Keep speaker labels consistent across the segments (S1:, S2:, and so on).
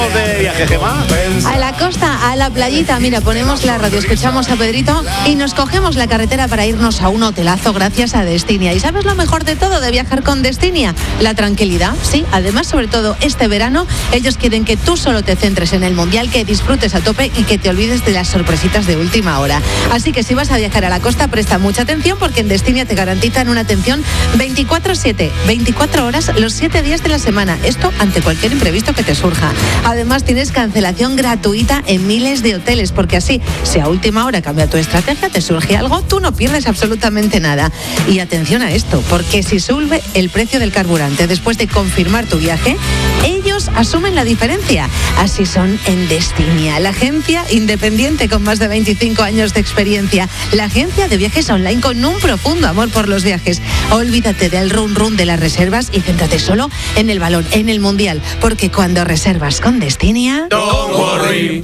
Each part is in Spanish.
S1: De viaje, Gemma.
S2: A la costa, a la playita, mira, ponemos la radio, escuchamos a Pedrito y nos cogemos la carretera para irnos a un hotelazo gracias a Destinia. ¿Y sabes lo mejor de todo de viajar con Destinia? La tranquilidad, sí. Además, sobre todo este verano, ellos quieren que tú solo te centres en el Mundial, que disfrutes a tope y que te olvides de las sorpresitas de última hora. Así que si vas a viajar a la costa, presta mucha atención porque en Destinia te garantizan una atención 24/7, 24 horas los 7 días de la semana. Esto ante cualquier imprevisto que te surja. Además, tienes cancelación gratuita en miles de hoteles, porque así, si a última hora cambia tu estrategia, te surge algo, tú no pierdes absolutamente nada. Y atención a esto, porque si sube el precio del carburante después de confirmar tu viaje, ellos asumen la diferencia. Así son en Destinia, la agencia independiente con más de 25 años de experiencia, la agencia de viajes online con un profundo amor por los viajes. Olvídate del run de las reservas y céntrate solo en el valor, en el Mundial, porque cuando reservas con Destinia...
S3: Don't worry,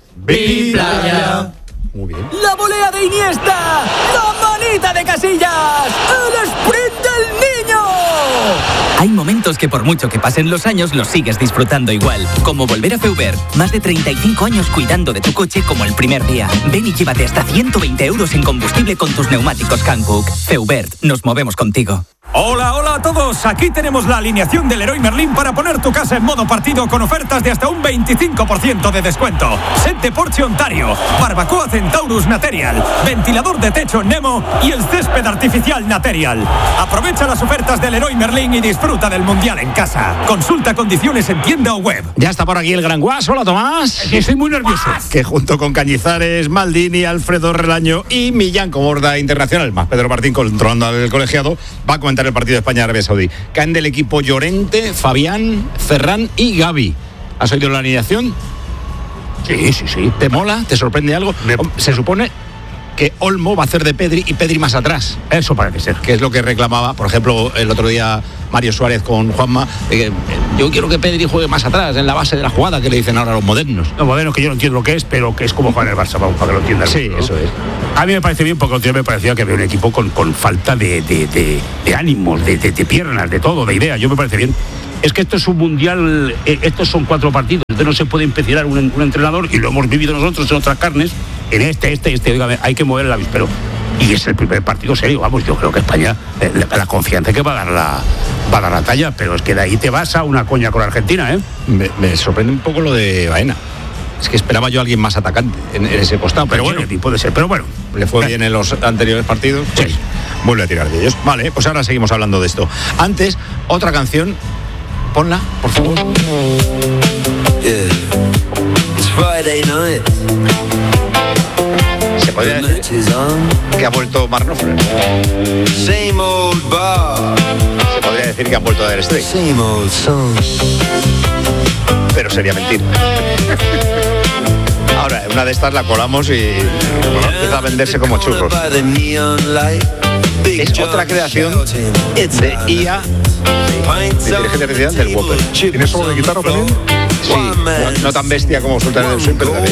S3: be playa.
S1: Muy bien.
S4: La volea de Iniesta, la manita de Casillas, el sprint del niño.
S5: Hay momentos que por mucho que pasen los años los sigues disfrutando igual. Como volver a Feubert. Más de 35 años cuidando de tu coche como el primer día. Ven y llévate hasta 120 euros en combustible con tus neumáticos Hankook. Feubert, nos movemos contigo.
S6: Hola, hola a todos. Aquí tenemos la alineación del Leroy Merlin para poner tu casa en modo partido con ofertas de hasta un 25% de descuento. Set de Porsche Ontario, barbacoa Centaurus Material, ventilador de techo Nemo y el césped artificial Material. Aprovecha las ofertas del Leroy Merlin y disfruta del Mundial en casa. Consulta condiciones en tienda o web.
S1: Ya está por aquí el Gran Guas. Hola, Tomás.
S6: Estoy muy nervioso.
S1: Que junto con Cañizares, Maldini, Alfredo Relaño y Millán como borda internacional, más Pedro Martín controlando al colegiado, va a comentar el partido de España-Arabia Saudí. Caen del equipo Llorente, Fabián, Ferran y Gavi. ¿Has oído la alineación?
S6: Sí.
S1: ¿Te mola? ¿Te sorprende algo? Se supone que Olmo va a hacer de Pedri y Pedri más atrás.
S6: Eso parece ser.
S1: Que es lo que reclamaba, por ejemplo, el otro día Mario Suárez con Juanma. Yo quiero que Pedri juegue más atrás, en la base de la jugada, que le dicen ahora los modernos.
S6: Los modernos, que yo no entiendo lo que es, pero que es como jugar en el Barça, para que lo entiendan.
S1: Sí,
S6: ¿no?
S1: eso es.
S6: A mí me parece bien, porque otro día me parecía que había un equipo con falta de ánimos, de piernas, de todo, de ideas. Yo me parece bien. Es que esto es un mundial, estos son 4 partidos, entonces no se puede empecinar un entrenador, y lo hemos vivido nosotros en otras carnes, en este, oiga, hay que mover el avispero. Y es el primer partido serio, vamos, yo creo que España, la confianza que va a dar la talla, pero es que de ahí te vas a una coña con Argentina, ¿eh?
S1: Me sorprende un poco lo de Baena. Es que esperaba yo a alguien más atacante en ese costado.
S6: Pero bueno, puede ser, pero bueno.
S1: Le fue bien en los anteriores partidos, pues vuelve a tirar de ellos. Vale, pues ahora seguimos hablando de esto. Antes, otra canción. Ponla, por favor. Se podría decir que ha vuelto Mark Knopfler. Se podría decir que han vuelto a Der Straits. Pero sería mentira. Ahora, una de estas la colamos y empieza a venderse como churros. Es otra creación de IA, de inteligencia artificial del Whopper.
S6: ¿Tiene solo de guitarra también?
S1: Sí, no tan bestia como Sultanes del Swing, pero también.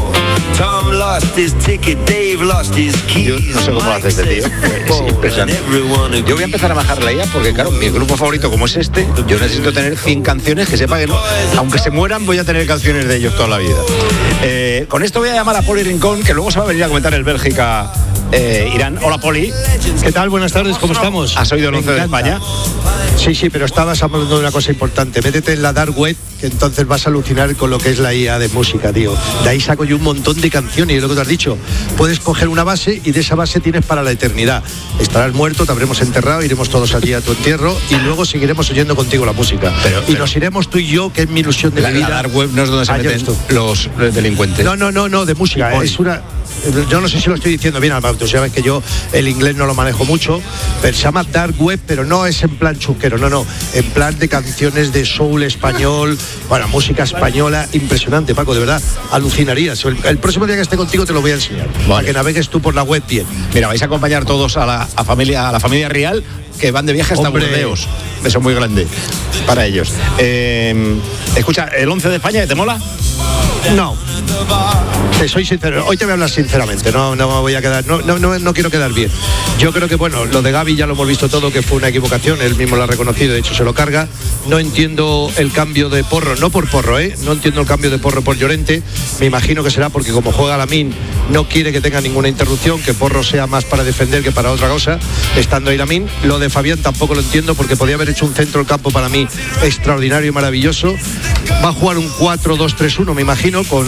S1: Yo no sé cómo lo hace este tío, es impresionante. Yo voy a empezar a bajar la IA porque, claro, mi grupo favorito como es este, yo necesito tener 100 canciones que sepa que no, aunque se mueran voy a tener canciones de ellos toda la vida. Con esto voy a llamar a Poli Rincón, que luego se va a venir a comentar el Bélgica Irán. Hola, Poli.
S7: ¿Qué tal? Buenas tardes, ¿cómo estamos?
S1: ¿Has oído el 11 de España?
S7: Sí, pero estabas hablando de una cosa importante. Métete en la dark web, que entonces vas a alucinar con lo que es la IA de música, tío. De ahí saco yo un montón de canciones, y es lo que te has dicho. Puedes coger una base y de esa base tienes para la eternidad. Estarás muerto, te habremos enterrado, iremos todos allí a tu entierro y luego seguiremos oyendo contigo la música. Y nos iremos tú y yo, que es mi ilusión de mi vida.
S1: La dark web no es donde se meten los delincuentes.
S7: No, de música. Es una... Yo no sé si lo estoy diciendo bien, Alberto. Tú sabes que yo el inglés no lo manejo mucho, pero se llama dark web, pero no es en plan chusquero, no, en plan de canciones de soul español, bueno, música española, impresionante, Paco, de verdad, alucinarías. El próximo día que esté contigo te lo voy a enseñar, para que navegues tú por la web bien.
S1: Mira, vais a acompañar todos a la familia Rial, que van de viaje hasta Burdeos. Eso es muy grande para ellos. Escucha, el 11 de España, ¿te mola?
S7: No. Te soy sincero, hoy te voy a hablar sinceramente, no me voy a quedar, no quiero quedar bien. Yo creo que, bueno, lo de Gavi ya lo hemos visto todo, que fue una equivocación, él mismo lo ha reconocido, de hecho se lo carga. No entiendo el cambio de Porro, no por Porro, no entiendo el cambio de Porro por Llorente. Me imagino que será porque como juega Lamine, no quiere que tenga ninguna interrupción, que Porro sea más para defender que para otra cosa, estando ahí Lamine. Lo de Fabián tampoco lo entiendo, porque podía haber hecho un centro del campo para mí extraordinario y maravilloso. Va a jugar un 4-2-3-1, me imagino, con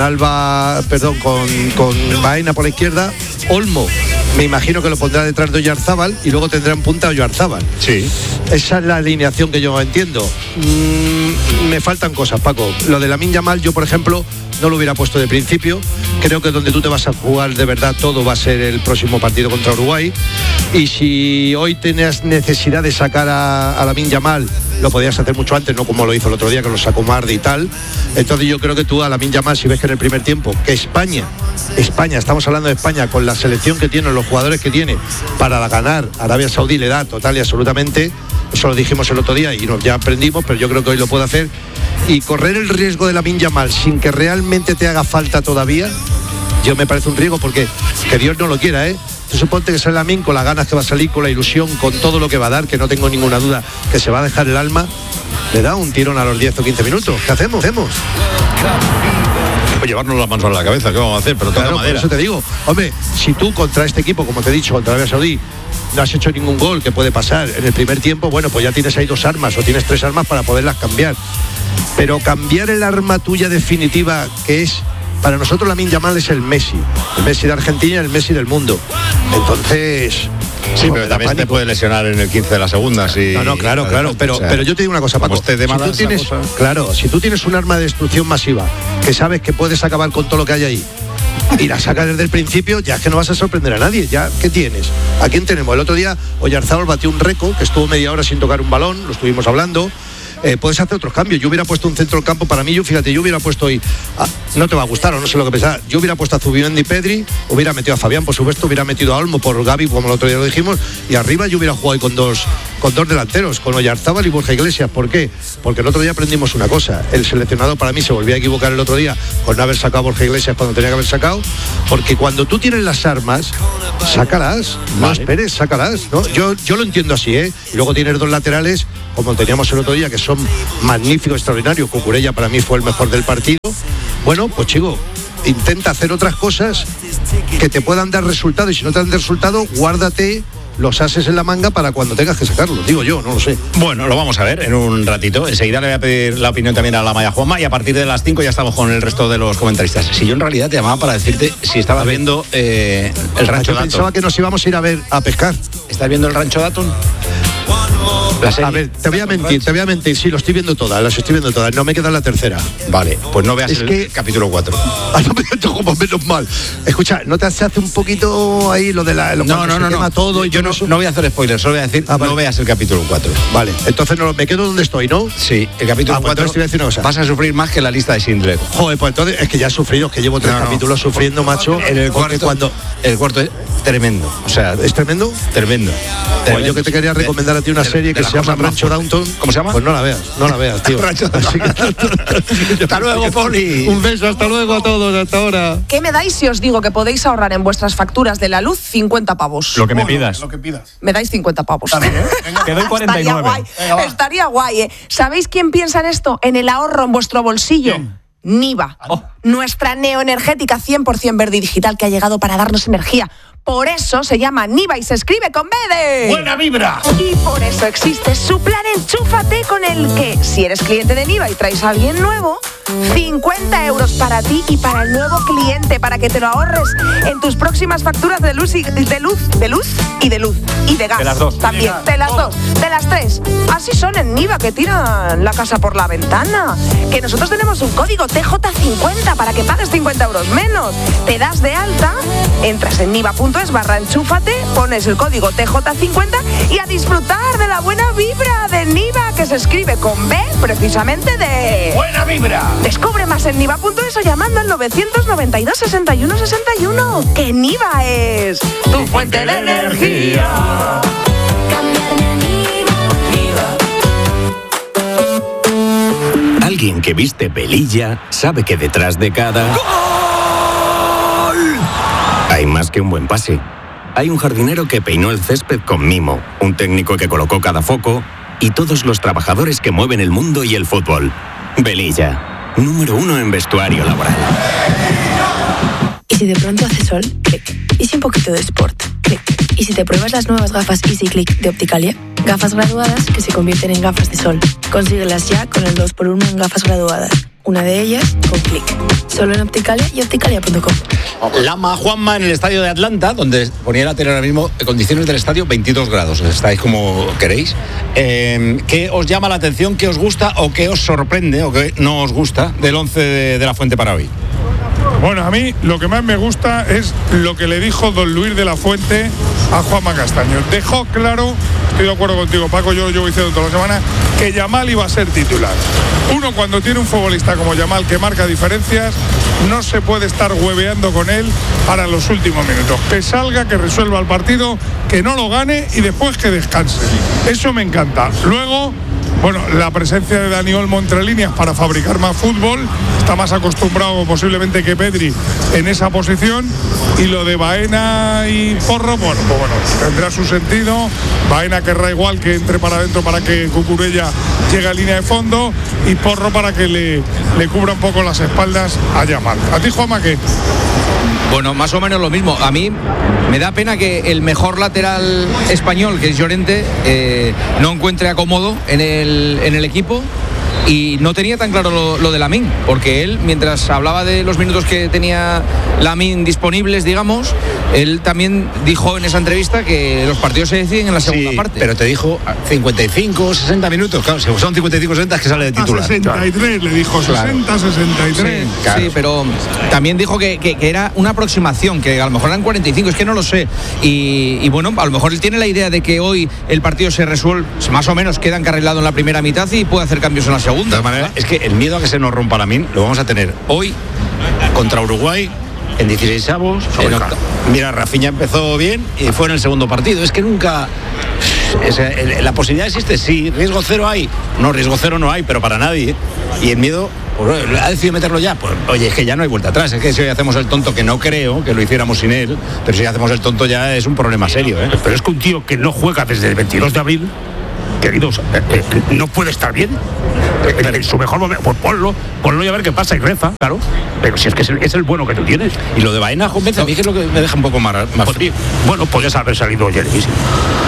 S7: Baena por la izquierda, Olmo, me imagino que lo pondrá detrás de Oyarzábal y luego tendrá en punta a Oyarzábal.
S1: Sí.
S7: Esa es la alineación que yo entiendo. Me faltan cosas, Paco. Lo de Lamine Yamal, yo por ejemplo no lo hubiera puesto de principio. Creo que donde tú te vas a jugar de verdad todo va a ser el próximo partido contra Uruguay. Y si hoy tenías necesidad de sacar a Lamine Yamal, lo podías hacer mucho antes, no como lo hizo el otro día, que lo sacó Mardi y tal. Entonces yo creo que tú a Lamine Yamal, si ves que en el primer tiempo, que España, estamos hablando de España, con la selección que tiene, los jugadores que tiene, para ganar Arabia Saudí le da total y absolutamente. Eso lo dijimos el otro día y ya aprendimos, pero yo creo que hoy lo puede hacer. Y correr el riesgo de Lamine Yamal sin que realmente te haga falta todavía, yo me parece un riesgo, porque que Dios no lo quiera, Tú suponte que sale Lamine con las ganas que va a salir, con la ilusión, con todo lo que va a dar, que no tengo ninguna duda que se va a dejar el alma, le da un tirón a los 10 o 15 minutos. ¿Qué hacemos?
S1: Pues llevarnos las manos a la cabeza, ¿qué vamos a hacer? Pero toca
S7: claro,
S1: madera.
S7: Por eso te digo, hombre, si tú contra este equipo, como te he dicho, contra Arabia Saudí, no has hecho ningún gol, que puede pasar en el primer tiempo, bueno, pues ya tienes ahí 2 armas o tienes 3 armas para poderlas cambiar. Pero cambiar el arma tuya definitiva, que es, para nosotros Lamine Yamal es el Messi de Argentina, el Messi del mundo. Entonces...
S1: Sí, pero también te puede lesionar en el 15 de la segunda. Si
S7: No, claro. Pero yo te digo una cosa, Paco. Si tú tienes un arma de destrucción masiva, que sabes que puedes acabar con todo lo que hay ahí, y la sacas desde el principio, ya es que no vas a sorprender a nadie. Ya, ¿qué tienes? ¿A quién tenemos? El otro día Oyarzábal batió un récord, que estuvo media hora sin tocar un balón, lo estuvimos hablando. Puedes hacer otros cambios. Yo hubiera puesto un centro del campo para mí. Yo hubiera puesto hoy, no te va a gustar o no sé lo que pensaba, yo hubiera puesto a Zubimendi y Pedri, hubiera metido a Fabián, por supuesto, hubiera metido a Olmo por Gavi, como el otro día lo dijimos, y arriba yo hubiera jugado hoy con dos delanteros, con Oyarzábal y Borja Iglesias. ¿Por qué? Porque el otro día aprendimos una cosa: el seleccionado para mí se volvió a equivocar el otro día con no haber sacado a Borja Iglesias cuando tenía que haber sacado, porque cuando tú tienes las armas, sácalas, no esperes, sácalas, ¿no? Yo lo entiendo así, y luego tienes 2 laterales como teníamos el otro día, que son magníficos, extraordinarios. Cucurella para mí fue el mejor del partido. Bueno, pues chico, intenta hacer otras cosas que te puedan dar resultado, y si no te dan resultado, guárdate los ases en la manga para cuando tengas que sacarlos, digo yo, no lo sé.
S1: Bueno, lo vamos a ver en un ratito. Enseguida le voy a pedir la opinión también a la Maya Juanma, y a partir de las 5 ya estamos con el resto de los comentaristas. Si yo en realidad te llamaba para decirte si estabas viendo el Rancho Datton.
S7: Pensaba que nos íbamos a ir a pescar.
S1: ¿Estás viendo el Rancho Datton?
S7: A ver, te voy a mentir, sí, las estoy viendo todas, no me queda la tercera.
S1: Vale, pues no veas el capítulo 4.
S7: Como menos mal. Escucha, ¿no te hace un poquito ahí lo de la...
S1: No.
S7: Todo,
S1: yo no voy a hacer spoilers, solo voy a decir, no veas el capítulo 4.
S7: Vale, entonces me quedo donde estoy, ¿no?
S1: Sí, el capítulo 4 vas a sufrir más que la lista de Schindler.
S7: Joder, pues entonces es que ya he sufrido, que llevo 3 capítulos sufriendo, macho.
S1: En el cuarto, el cuarto es tremendo. O sea,
S7: ¿es tremendo?
S1: Tremendo.
S7: Pues yo que te quería recomendar a ti una serie que se llama Rancho Downton.
S1: ¿Cómo se llama?
S7: Pues no la veas, tío.
S1: Hasta luego, Poli.
S7: Un beso, hasta luego a todos, hasta ahora.
S8: ¿Qué me dais si os digo que podéis ahorrar en vuestras facturas de la luz 50 pavos?
S3: Lo que me pidas.
S8: Me dais 50 pavos.
S3: Te doy 49.
S8: Estaría guay. ¿Sabéis quién piensa en esto? En el ahorro en vuestro bolsillo.
S3: ¿Quién?
S8: Niva, nuestra neoenergética 100% verde y digital que ha llegado para darnos energía. Por eso se llama Niva y se escribe con B de...
S3: ¡Buena vibra!
S8: Y por eso existe su plan Enchúfate, con el que, si eres cliente de Niva y traes a alguien nuevo, 50 euros para ti y para el nuevo cliente, para que te lo ahorres en tus próximas facturas de luz y de luz y de gas.
S3: De las dos.
S8: También, de las dos, de las 3. Así son en Niva, que tiran la casa por la ventana. Que nosotros tenemos un código TJ50 para que pagues 50 euros menos. Te das de alta, entras en niva.es/enchúfate, pones el código TJ50 y a disfrutar de la buena vibra de Niva, que se escribe con B, precisamente de...
S3: ¡Buena vibra!
S8: Descubre más en niva.es o llamando al 992 61 61. Que Niva es tu fuente de energía.
S9: Alguien que viste Velilla sabe que detrás de cada... ¡Gol! Hay más que un buen pase. Hay un jardinero que peinó el césped con mimo, un técnico que colocó cada foco y todos los trabajadores que mueven el mundo y el fútbol. Velilla, número 1 en vestuario laboral.
S10: ¿Y si de pronto hace sol? Clic. ¿Y si un poquito de sport? Clic. ¿Y si te pruebas las nuevas gafas Easy Click de Opticalia? Gafas graduadas que se convierten en gafas de sol. Consíguelas ya con el 2x1 en gafas graduadas. Una de ellas con Click. Solo en Opticalia y opticalia.com.
S1: Lama, Juanma, en el estadio de Atlanta, donde ponía la tele ahora mismo, condiciones del estadio 22 grados. Estáis como queréis. ¿Qué os llama la atención, qué os gusta o qué os sorprende o qué no os gusta del 11 de la Fuente para hoy?
S11: Bueno, a mí lo que más me gusta es lo que le dijo don Luis de la Fuente a Juanma Castaño. Dejó claro, estoy de acuerdo contigo, Paco, yo llevo diciendo toda la semana, que Yamal iba a ser titular. Uno, cuando tiene un futbolista como Yamal que marca diferencias, no se puede estar hueveando con él para los últimos minutos. Que salga, que resuelva el partido, que no lo gane y después que descanse. Eso me encanta. Luego, bueno, la presencia de Dani Olmo entre líneas para fabricar más fútbol, está más acostumbrado posiblemente que Pedri en esa posición, y lo de Baena y Porro, bueno, tendrá su sentido. Baena querrá igual que entre para adentro para que Cucurella llegue a línea de fondo, y Porro para que le cubra un poco las espaldas a Yamal. ¿A ti, Juanma, qué?
S12: Bueno, más o menos lo mismo. A mí me da pena que el mejor lateral español, que es Llorente, no encuentre acomodo en el equipo. Y no tenía tan claro lo de Lamine, porque él, mientras hablaba de los minutos que tenía Lamine disponibles, digamos, él también dijo en esa entrevista que los partidos se deciden en la segunda parte.
S1: Pero te dijo 55, 60 minutos, claro, si son 55, 60 es que sale de titular.
S11: 63, le dijo 60, 63.
S12: Sí, claro. Sí, pero también dijo que era una aproximación, que a lo mejor eran 45, es que no lo sé. Y bueno, a lo mejor él tiene la idea de que hoy el partido se resuelve, más o menos queda encarrilado en la primera mitad y puede hacer cambios en la segunda.
S1: De todas maneras, es que el miedo a que se nos rompa Lamine lo vamos a tener hoy contra Uruguay en 16avos. Mira, Rafinha empezó bien y fue en el segundo partido. Es que nunca... la posibilidad existe, sí. ¿Riesgo cero hay? No, riesgo cero no hay, pero para nadie. Y el miedo... Pues, ¿ha decidido meterlo ya? Pues oye, es que ya no hay vuelta atrás. Es que si hoy hacemos el tonto, que no creo que lo hiciéramos sin él, pero si hacemos el tonto ya es un problema serio, ¿eh?
S6: Pero es que un tío que no juega desde el 22 de abril, queridos, no puede estar bien. En su mejor momento, pues ponlo y a ver qué pasa y reza, claro. Pero si es que es el bueno que tú tienes.
S1: Y lo de Baena, convence a mí, que es lo que me deja un poco más frío.
S6: Bueno, podrías haber salido Jeremy. Sí.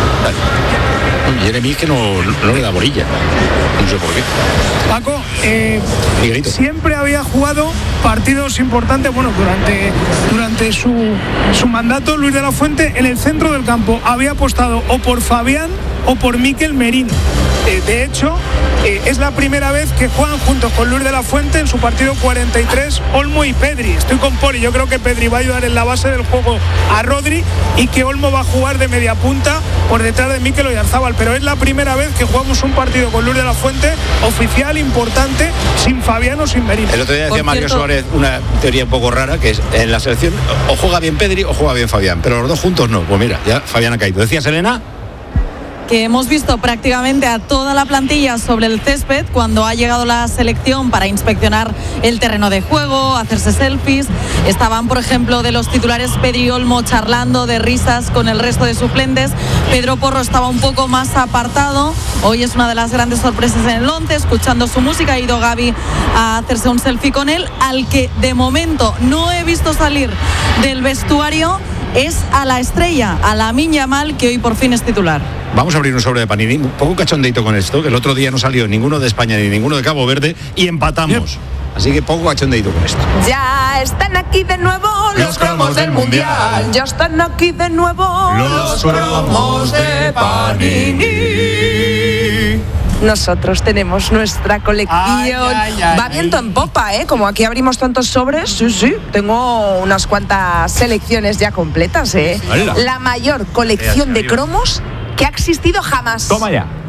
S1: Jeremy es que no le da borilla. No sé por qué.
S13: Paco, siempre había jugado partidos importantes, bueno, durante su mandato, Luis de la Fuente, en el centro del campo había apostado o por Fabián o por Mikel Merino. De hecho, es la primera vez que juegan juntos con Luis de la Fuente en su partido 43 Olmo y Pedri. Estoy con Poli, yo creo que Pedri va a ayudar en la base del juego a Rodri y que Olmo va a jugar de media punta por detrás de Mikel Oyarzabal, pero es la primera vez que jugamos un partido con Luis de la Fuente oficial, importante, sin Fabián o sin Merino.
S1: El otro día decía Mario Suárez una teoría un poco rara, que es en la selección o juega bien Pedri o juega bien Fabián, pero los dos juntos no. Pues mira, ya Fabián ha caído. ¿Decías, Elena?
S14: Que hemos visto prácticamente a toda la plantilla sobre el césped cuando ha llegado la selección para inspeccionar el terreno de juego, hacerse selfies. Estaban, por ejemplo, de los titulares Pedri y Olmo charlando de risas con el resto de suplentes. Pedro Porro estaba un poco más apartado. Hoy es una de las grandes sorpresas en el 11, escuchando su música. Ha ido Gavi a hacerse un selfie con él, al que de momento no he visto salir del vestuario. Es a la estrella, a Lamine Yamal, que hoy por fin es titular.
S1: Vamos a abrir un sobre de Panini, un poco cachondeito con esto, que el otro día no salió ninguno de España ni ninguno de Cabo Verde y empatamos. Así que poco cachondeito con esto.
S8: Ya están aquí de nuevo los cromos del Mundial. Ya están aquí de nuevo los cromos de Panini. Nosotros tenemos nuestra colección. Va viento en popa, ¿eh? Como aquí abrimos tantos sobres, sí, tengo unas cuantas selecciones ya completas, ¿eh? La mayor colección de cromos que ha existido jamás.
S3: Toma ya.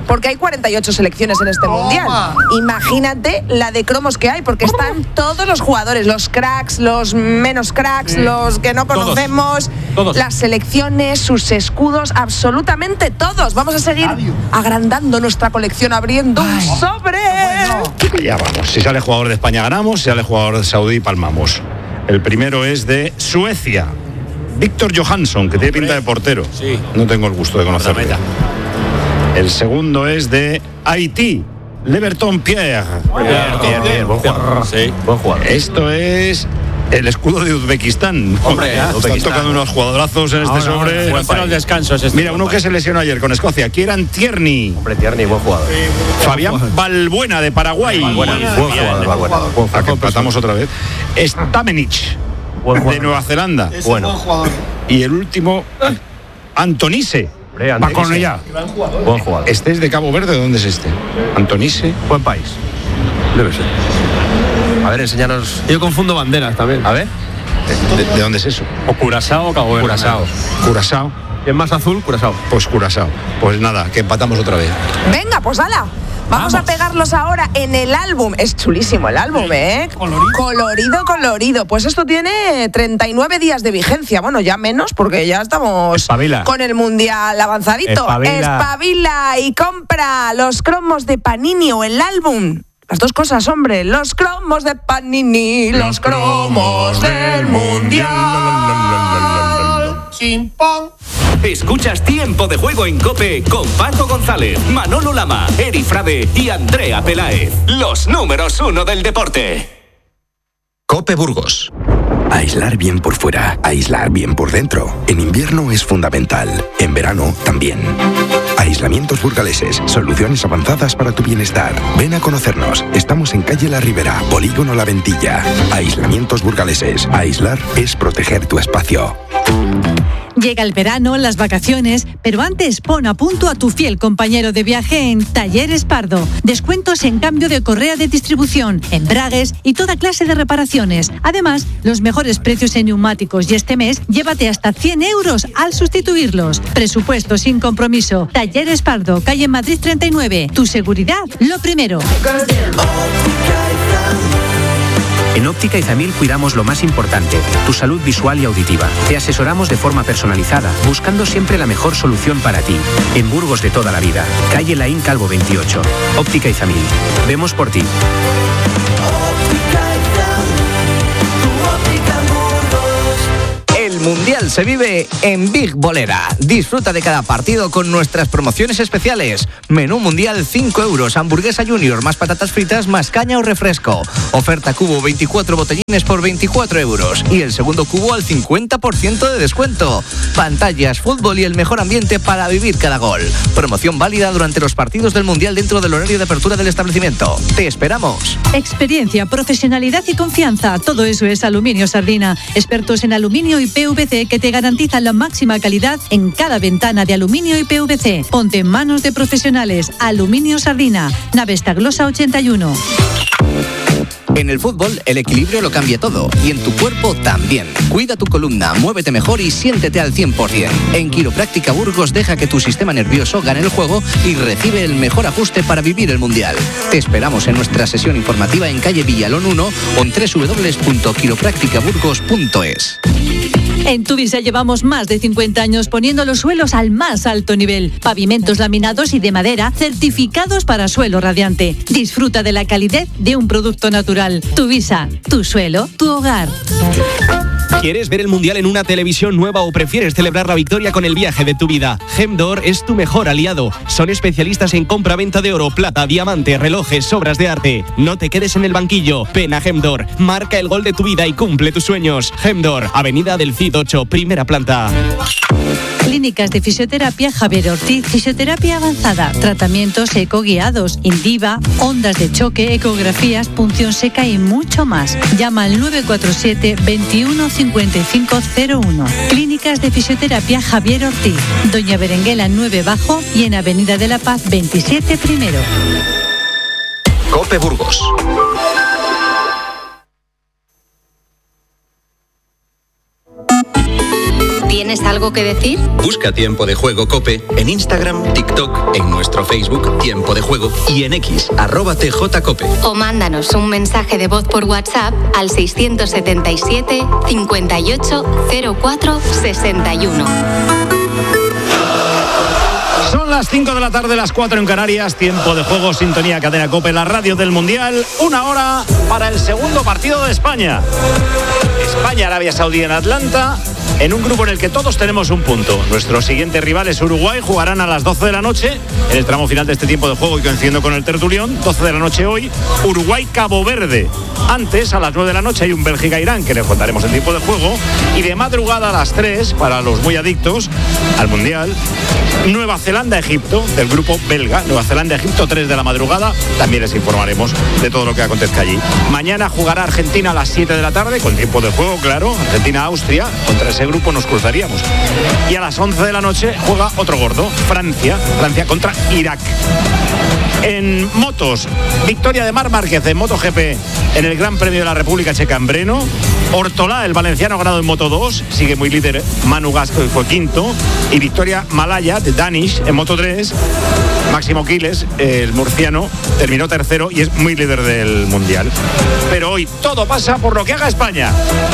S8: porque hay 48 selecciones en este mundial. Imagínate la de cromos que hay, porque están todos los jugadores, los cracks, los menos cracks, los que no conocemos, todos. Las selecciones, sus escudos, absolutamente todos. Vamos a seguir agrandando nuestra colección, abriendo un sobre.
S1: Ya vamos, si sale jugador de España ganamos, si sale jugador de Saudí palmamos. El primero es de Suecia, Víctor Johansson, que tiene pinta de portero. Sí. No tengo el gusto de conocerlo. El segundo es de Haití, Leverton Pierre.
S3: Bien, buen jugador. Sí, buen jugador.
S1: Esto es el escudo de Uzbekistán. Hombre, están tocando unos jugadorazos en este sobre.
S3: Buen descanso es este.
S1: Mira, uno que se lesionó ayer con Escocia, Kieran Tierney.
S3: Hombre, Tierney, buen jugador.
S1: Fabián Balbuena de Paraguay.
S3: Buen jugador.
S1: Que empatamos otra vez. Stamenic de Nueva Zelanda.
S3: Bueno.
S1: Y el último, Antonise.
S6: Va con ella.
S3: Buen jugador.
S1: Este es de Cabo Verde, ¿de dónde es este? Antonise.
S3: Buen país. Debe ser. A ver, enséñanos. Yo confundo banderas también. A ver.
S1: ¿De dónde es eso?
S3: O Curazao o Cabo Verde.
S1: Curazao.
S3: ¿Quién más azul? Curazao.
S1: Pues Curazao. Pues nada, que empatamos otra vez.
S8: Venga, pues ala. Vamos a pegarlos ahora en el álbum. Es chulísimo el álbum, ¿eh? Colorido. Pues esto tiene 39 días de vigencia. Bueno, ya menos, porque ya estamos con el mundial avanzadito. Espabila y compra los cromos de Panini o el álbum. Las dos cosas, hombre. Los cromos de Panini, los cromos del mundial.
S15: Chimpón. Escuchas Tiempo de Juego en COPE con Paco González, Manolo Lama, Eri Frade y Andrea Peláez. Los números 1 del deporte.
S16: COPE Burgos. Aislar bien por fuera, aislar bien por dentro. En invierno es fundamental, en verano también. Aislamientos burgaleses, soluciones avanzadas para tu bienestar. Ven a conocernos. Estamos en calle La Ribera, Polígono La Ventilla. Aislamientos burgaleses. Aislar es proteger tu espacio.
S17: Llega el verano, las vacaciones, pero antes pon a punto a tu fiel compañero de viaje en Talleres Pardo. Descuentos en cambio de correa de distribución, embragues y toda clase de reparaciones. Además, los mejores precios en neumáticos y este mes, llévate hasta 100 euros al sustituirlos. Presupuesto sin compromiso. Talleres Pardo, calle Madrid 39. Tu seguridad, lo primero.
S18: En Óptica Izamil cuidamos lo más importante, tu salud visual y auditiva. Te asesoramos de forma personalizada, buscando siempre la mejor solución para ti. En Burgos de toda la vida, calle Laín Calvo 28. Óptica Izamil. Vemos por ti.
S12: El Mundial se vive en Big Bolera. Disfruta de cada partido con nuestras promociones especiales. Menú mundial 5 euros, hamburguesa junior más patatas fritas más caña o refresco. Oferta cubo 24 botellines por 24 euros. Y el segundo cubo al 50% de descuento. Pantallas, fútbol y el mejor ambiente para vivir cada gol. Promoción válida durante los partidos del Mundial dentro del horario de apertura del establecimiento. ¡Te esperamos!
S17: Experiencia, profesionalidad y confianza. Todo eso es Aluminio Sardina. Expertos en aluminio y PVC que te garantizan la máxima calidad en cada ventana de aluminio y PVC. Ponte en manos de profesionales. Aluminio Sardina. Nave Staglosa 81.
S12: En el fútbol, el equilibrio lo cambia todo. Y en tu cuerpo también. Cuida tu columna, muévete mejor y siéntete al 100%. En Quiropráctica Burgos deja que tu sistema nervioso gane el juego y recibe el mejor ajuste para vivir el Mundial. Te esperamos en nuestra sesión informativa en calle Villalón 1 o en www.quiroprácticaburgos.es.
S17: En Tuvisa llevamos más de 50 años poniendo los suelos al más alto nivel. Pavimentos laminados y de madera certificados para suelo radiante. Disfruta de la calidez de un producto natural. Tuvisa, tu suelo, tu hogar.
S19: ¿Quieres ver el Mundial en una televisión nueva o prefieres celebrar la victoria con el viaje de tu vida? Gemdor es tu mejor aliado. Son especialistas en compra-venta de oro, plata, diamante, relojes, obras de arte. No te quedes en el banquillo. Ven a Gemdor. Marca el gol de tu vida y cumple tus sueños. Gemdor, Avenida del Cid 8, primera planta.
S17: Clínicas de fisioterapia Javier Ortiz, fisioterapia avanzada, tratamientos ecoguiados, Indiva, ondas de choque, ecografías, punción seca y mucho más. Llama al 947 21 5501. Clínicas de fisioterapia Javier Ortiz, Doña Berenguela 9 Bajo y en Avenida de la Paz 27 Primero.
S16: COPE Burgos.
S20: ¿Tienes algo que decir?
S21: Busca Tiempo de Juego COPE en Instagram, TikTok, en nuestro Facebook Tiempo de Juego y en X, @TJCope.
S20: O mándanos un mensaje de voz por WhatsApp al 677 58 04 61.
S1: Son las 5 de la tarde, las 4 en Canarias. Tiempo de Juego, sintonía Cadena COPE, la radio del Mundial. 1 hora para el segundo partido de España. España-Arabia Saudí en Atlanta, en un grupo en el que todos tenemos un punto. Nuestros siguientes rivales, Uruguay, jugarán a las 12 de la noche en el tramo final de este tiempo de juego y coincidiendo con el tertulión. 12 de la noche hoy, Uruguay-Cabo Verde. Antes, a las 9 de la noche, hay un Bélgica-Irán, que les contaremos el tiempo de juego. Y de madrugada a las 3, para los muy adictos al Mundial, Nueva Zelanda-Egipto, del grupo belga. Nueva Zelanda-Egipto, 3 de la madrugada. También les informaremos de todo lo que acontezca allí. Mañana jugará Argentina a las 7 de la tarde, con tiempo de juego, claro. Argentina-Austria. Contra ese grupo nos cruzaríamos. Y a las 11 de la noche juega otro gordo, Francia contra Irak. En motos, victoria de Marc Márquez en MotoGP en el Gran Premio de la República Checa en Breno. Ortolá, el valenciano, ha ganado en Moto 2, sigue muy líder Manu Gasco y fue quinto. Y victoria Malaya de Danish en Moto 3. Máximo Quiles, el murciano, terminó tercero y es muy líder del Mundial. Pero hoy todo pasa por lo que haga España.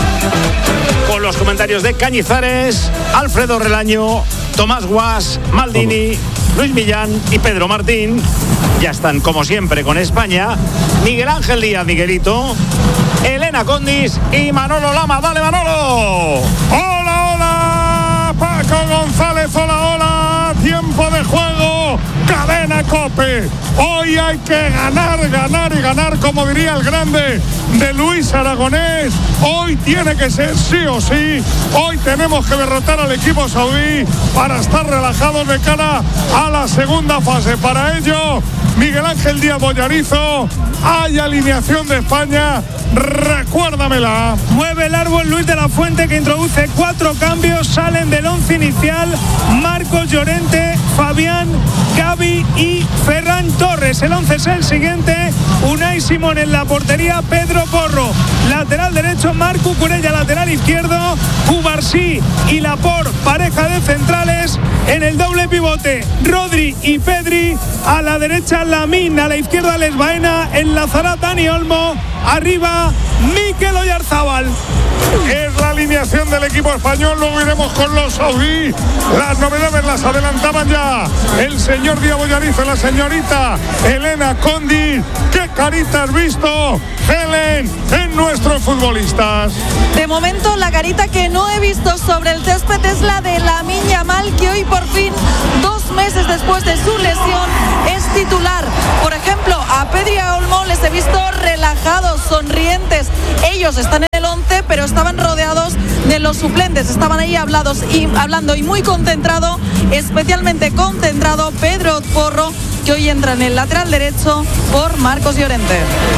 S1: Con los comentarios de Cañizares, Alfredo Relaño, Tomás Guas, Maldini, Luis Millán y Pedro Martín. Ya están, como siempre, con España Miguel Ángel Díaz, Miguelito, Elena Condis y Manolo Lama. ¡Dale, Manolo!
S11: ¡Hola, hola! Paco González, hola, hola. Tiempo de juego, Cadena COPE. Hoy hay que ganar, ganar y ganar, como diría el grande de Luis Aragonés. Hoy tiene que ser sí o sí. Hoy tenemos que derrotar al equipo saudí para estar relajados de cara a la segunda fase. Para ello, Miguel Ángel Díaz Bollarizo, hay alineación de España. Recuérdamela.
S13: Mueve el árbol Luis de la Fuente, que introduce 4 cambios. Salen del 11 inicial Marcos Llorente, Fabián, Gavi y Ferran Torres. El 11 es el siguiente: Unai Simón en la portería, Pedro Porro. Lateral derecho, Marc Cucurella. Lateral izquierdo, Cubarsí y Laporte, pareja de centrales. En el doble pivote, Rodri y Pedri. A la derecha, Lamine. A la izquierda, Les Baena. Enlazará Dani Olmo. Arriba, Mikel Oyarzábal.
S11: Es la alineación del equipo español. Luego iremos con los saudí. Las novedades las adelantaban ya el señor Díaz Bollarizo y la señorita Elena Condis. ¿Qué carita has visto, Helen, en nuestros futbolistas?
S14: De momento, la carita que no he visto sobre el césped es la de Lamine Yamal, que hoy por fin, 2 meses después de su lesión, es titular. Por ejemplo, a Pedri y a Olmo les he visto relajados, sonrientes. Ellos están en el 11, pero estaban rodeados de los suplentes. Estaban ahí hablando y muy concentrado, especialmente concentrado Pedro Porro, que hoy entra en el lateral derecho por Marcos Llorente.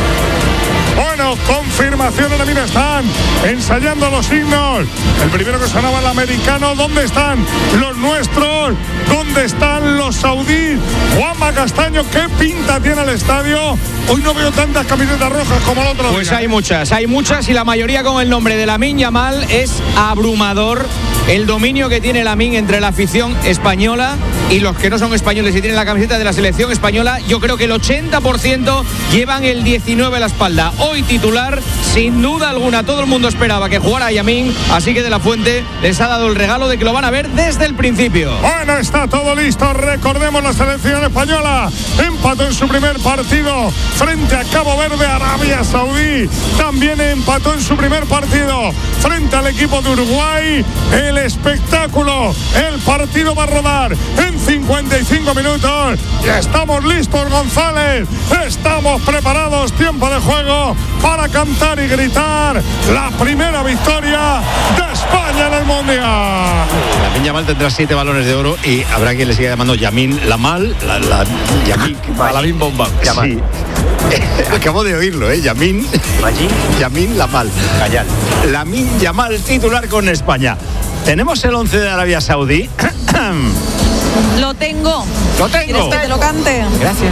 S11: Bueno, confirmación, ahora mismo están ensayando los himnos. El primero que sonaba, el americano. ¿Dónde están los nuestros? ¿Dónde están los saudíes? Juanma Castaño, ¿qué pinta tiene el estadio? Hoy no veo tantas camisetas rojas como el otro día.
S12: Pues hay muchas y la mayoría con el nombre de Lamine Yamal. Es abrumador el dominio que tiene Lamine entre la afición española y los que no son españoles y tienen la camiseta de la selección española. Yo creo que el 80% llevan el 19 a la espalda. Hoy titular, sin duda alguna. Todo el mundo esperaba que jugara Lamine, así que De la Fuente les ha dado el regalo de que lo van a ver desde el principio.
S11: Bueno, está todo listo. Recordemos, la selección española empató en su primer partido frente a Cabo Verde. Arabia Saudí también empató en su primer partido frente al equipo de Uruguay. El espectáculo, el partido va a rodar en 55 minutos. Ya estamos listos, González. Estamos preparados. Tiempo de juego para cantar y gritar la primera victoria de España en el Mundial.
S1: Lamine Yamal tendrá 7 balones de oro y habrá quien le siga llamando Yamin Lamal, Lamine Bomba. Sí. Acabo de oírlo, Yamin Lamal. Lamine Yamal, titular con España. Tenemos el 11 de Arabia Saudí.
S14: Lo tengo.
S1: ¿Lo tengo?
S14: ¿Quieres que te lo cante?
S1: Gracias.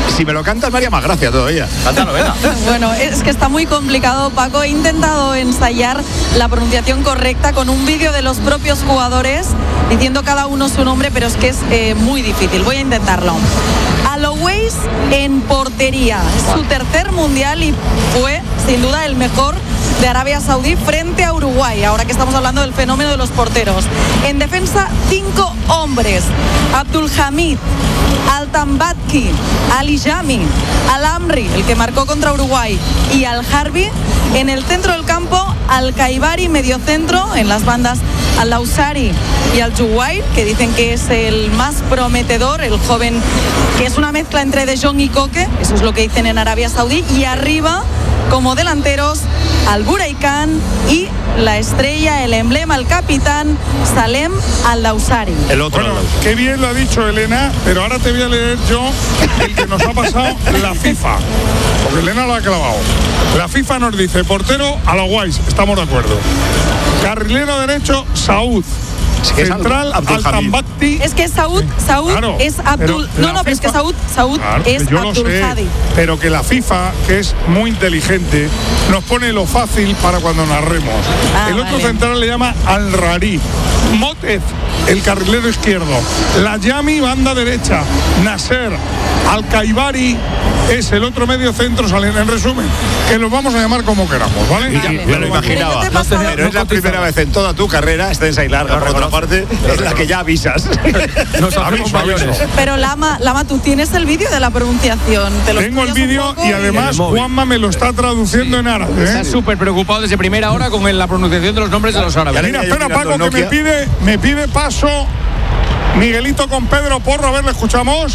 S1: Si me lo cantas, me haría más gracia todavía.
S3: Cántalo, venga.
S14: Bueno, es que está muy complicado, Paco. He intentado ensayar la pronunciación correcta con un vídeo de los propios jugadores diciendo cada uno su nombre, pero es que es muy difícil. Voy a intentarlo. Aloways en portería. Es su tercer mundial y fue, sin duda, el mejor de Arabia Saudí frente a Uruguay, ahora que estamos hablando del fenómeno de los porteros. En defensa, 5 hombres: Abdul Hamid, Al-Tambatki, Ali Jami, Al-Amri, el que marcó contra Uruguay, y Al-Harbi. En el centro del campo, Al-Kaibari, mediocentro. En las bandas, Al-Lausari y Al-Juwair, que dicen que es el más prometedor, el joven que es una mezcla entre De Jong y Koke, eso es lo que dicen en Arabia Saudí. Y arriba, como delanteros, Al-Buraikan y la estrella, el emblema, el capitán, Salem Al-Lausari.
S1: El otro.
S11: Bueno, qué bien lo ha dicho Elena, pero ahora te voy a leer yo el que nos ha pasado la FIFA, porque Elena lo ha clavado. La FIFA nos dice: portero, Aloways, estamos de acuerdo. Carrilero derecho, Saud. Central, Al-Tambati.
S14: Es que Saud claro, es Abdul. No, pero es que Saud claro, es Abdul Hadi.
S11: Pero que la FIFA, que es muy inteligente, nos pone lo fácil para cuando narremos. El otro central le llama Al-Rari. Motez, el carrilero izquierdo. La Yami, banda derecha. Nasser. Al-Kaibari es el otro medio centro. En resumen, que los vamos a llamar como queramos, ¿vale?
S1: Me lo imaginaba. Pero es la primera vez en toda tu carrera, extensa y larga, por otra parte, es la que ya avisas.
S3: Nos hacemos mayores.
S14: Pero Lama, ¿tú tienes el vídeo de la pronunciación?
S11: Tengo el vídeo y además Juanma me lo está traduciendo en árabe.
S12: Está súper preocupado desde primera hora con la pronunciación de los nombres de los árabes.
S11: Mira, espera, Paco, que me pide paso Miguelito con Pedro Porro. A ver, ¿le escuchamos?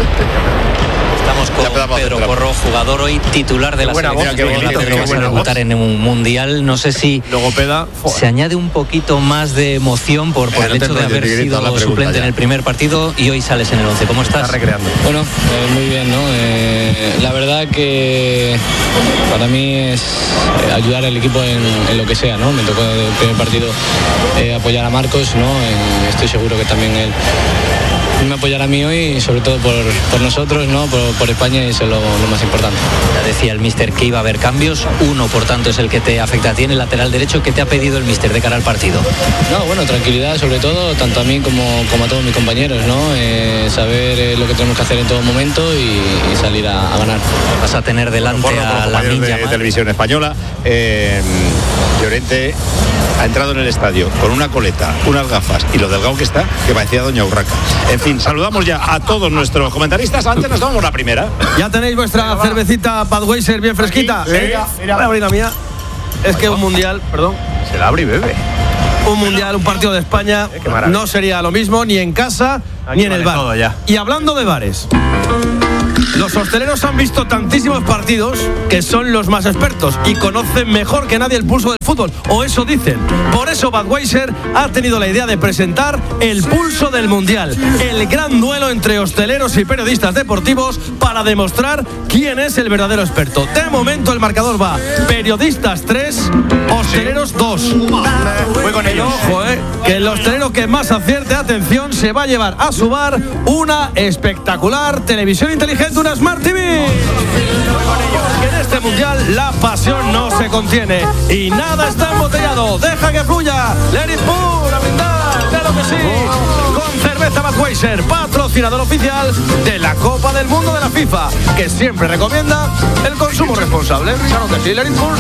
S2: Estamos con Pedro Porro, jugador hoy titular de la selección que vas a debutar en un mundial. No sé si se añade un poquito más de emoción por el hecho de haber sido suplente en el primer partido y hoy sales en el 11. ¿Cómo estás?
S22: Bueno, muy bien, ¿no? La verdad que para mí es ayudar al equipo en lo que sea, ¿no? Me tocó el primer partido apoyar a Marcos, ¿no? Estoy seguro que también él me apoyará a mí hoy, sobre todo por nosotros, ¿no? Por España, y eso es lo más importante.
S2: Ya decía el míster que iba a haber cambios. Uno, por tanto, es el que te afecta a ti en el lateral derecho. ¿Qué te ha pedido el míster de cara al partido?
S22: No, bueno, tranquilidad, sobre todo, tanto a mí como a todos mis compañeros, ¿no? Saber lo que tenemos que hacer en todo momento y salir a ganar.
S2: Vas a tener delante a la ninja
S1: de Televisión Española. Llorente ha entrado en el estadio con una coleta, unas gafas y lo delgado que está, que parecía Doña Urraca. En fin, saludamos ya a todos nuestros comentaristas. Antes nos damos la primera.
S3: ¿Ya tenéis vuestra cervecita Budweiser bien fresquita?
S1: Sí.
S3: Mira, voy a abrir la mía. Es que un mundial, perdón.
S1: Se la abre y bebe.
S3: Un mundial, un partido de España no sería lo mismo ni en casa ni en el bar. Y hablando de bares, los hosteleros han visto tantísimos partidos que son los más expertos y conocen mejor que nadie el pulso del fútbol, o eso dicen. Por eso Budweiser ha tenido la idea de presentar el pulso del mundial, el gran duelo entre hosteleros y periodistas deportivos para demostrar quién es el verdadero experto. De momento el marcador va periodistas 3, hosteleros 2.
S1: Voy con ellos.
S3: Ojo, que el hostelero que más acierte, atención, se va a llevar a su bar una espectacular televisión inteligente, una Smart TV. En este mundial la pasión no se contiene y nada está embotellado. Deja que fluya. Let it pour, a brindar, claro que sí. Con cerveza Budweiser, patrocinador oficial de la Copa del Mundo de la FIFA, que siempre recomienda el consumo responsable. Claro que sí, let it pour.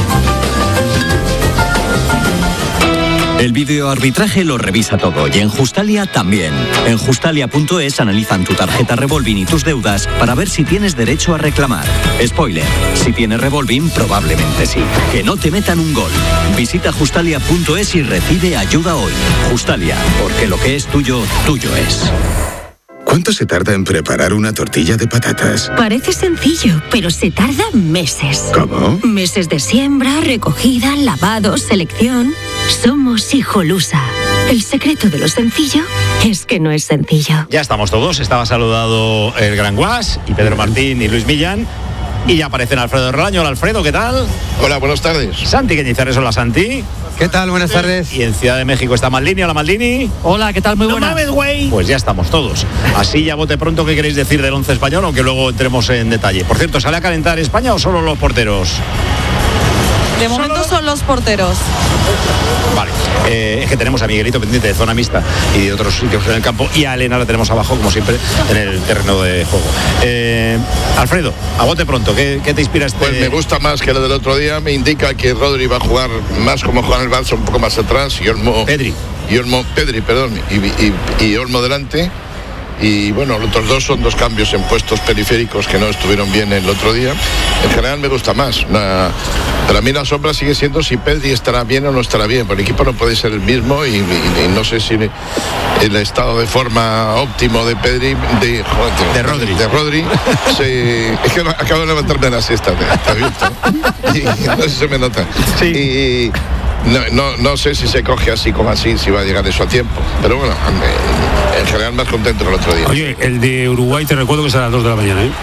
S23: El videoarbitraje lo revisa todo y en Justalia también. En Justalia.es analizan tu tarjeta Revolving y tus deudas para ver si tienes derecho a reclamar. Spoiler, si tienes Revolving, probablemente sí. Que no te metan un gol. Visita Justalia.es y recibe ayuda hoy. Justalia, porque lo que es tuyo, tuyo es.
S24: ¿Cuánto se tarda en preparar una tortilla de patatas?
S25: Parece sencillo, pero se tarda meses.
S24: ¿Cómo?
S25: Meses de siembra, recogida, lavado, selección. Somos Hijolusa. El secreto de lo sencillo es que no es sencillo.
S1: Ya estamos todos. Estaba saludado el Gran Guas y Pedro Martín y Luis Millán. Y ya aparecen Alfredo Relaño. Hola, Alfredo, ¿qué tal?
S4: Hola, buenas tardes.
S1: Santi Cañizares, hola, Santi.
S5: ¿Qué tal? Buenas tardes.
S1: Y en Ciudad de México está Maldini. Hola, Maldini.
S7: Hola, ¿qué tal? Muy buenas.
S1: No mames, güey. Pues ya estamos todos. Así ya bote pronto, ¿qué queréis decir del 11 español? Aunque luego entremos en detalle. Por cierto, ¿sale a calentar España o solo los porteros?
S14: De momento son los porteros.
S1: Vale, es que tenemos a Miguelito pendiente de zona mixta y de otros sitios en el campo, y a Elena la tenemos abajo, como siempre, en el terreno de juego. Alfredo, a bote pronto, ¿qué te inspira este?
S4: Pues me gusta más que lo del otro día. Me indica que Rodri va a jugar más como juega en el Barça, un poco más atrás, y Pedri, perdón, y Olmo delante. Y bueno, los otros dos son dos cambios en puestos periféricos que no estuvieron bien el otro día. En general me gusta más. Para mí la sombra sigue siendo si Pedri estará bien o no estará bien, porque el equipo no puede ser el mismo y no sé si el estado de forma óptimo de Pedri, de Rodri, es que acabo de levantarme a la siesta, ¿te has visto? Y no sé si se me nota. Sí. Y no sé si se coge así como así, si va a llegar eso a tiempo, pero bueno, en general más contento que el otro día.
S6: Oye, el de Uruguay te recuerdo que es a las 2 de la mañana, ¿eh?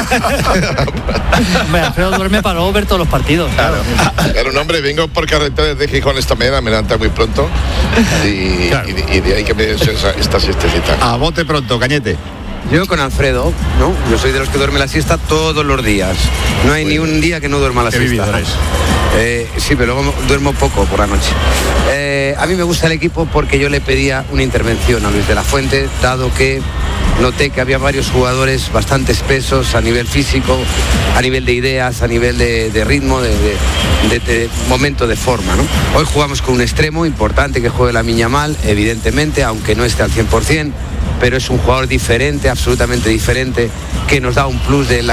S7: Alfredo duerme para luego ver todos los partidos.
S4: Claro. Pero un hombre, vengo por carretera desde Gijón esta mañana, me levanta muy pronto y de ahí que me esta siestecita.
S1: A bote pronto, Cañete.
S5: Yo con Alfredo, ¿no? Yo soy de los que duerme la siesta todos los días. No hay ni un día que no duerma la siesta. Sí, pero luego duermo poco por la noche. A mí me gusta el equipo porque yo le pedía una intervención a Luis de la Fuente, dado que noté que había varios jugadores bastante espesos a nivel físico, a nivel de ideas, a nivel de ritmo, de momento de forma, ¿no? Hoy jugamos con un extremo importante que juegue Lamine Yamal, evidentemente, aunque no esté al 100%, pero es un jugador diferente, absolutamente diferente, que nos da un plus en